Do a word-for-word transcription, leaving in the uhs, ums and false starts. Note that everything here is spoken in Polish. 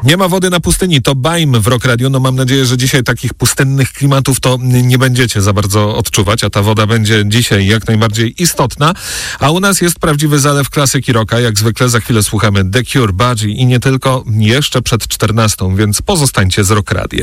Nie ma wody na pustyni, to Baim w Rock Radio. No mam nadzieję, że dzisiaj takich pustynnych klimatów to nie będziecie za bardzo odczuwać, a ta woda będzie dzisiaj jak najbardziej istotna. A u nas jest prawdziwy zalew klasyki rocka. Jak zwykle za chwilę słuchamy The Cure, Budgie i nie tylko, jeszcze przed czternastą, więc pozostańcie z Rock Radiem.